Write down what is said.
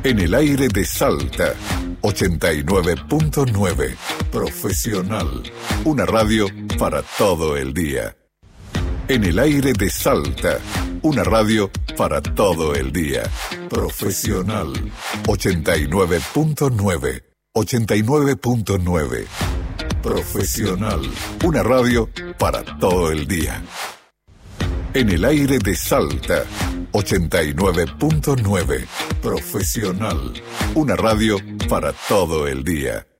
En el aire de Salta, 89.9. Profesional. Una radio para todo el día. En el aire de Salta, una radio para todo el día. Profesional. 89.9. 89.9. Profesional. Una radio para todo el día. En el aire de Salta, 89.9. Profesional. Una radio para todo el día.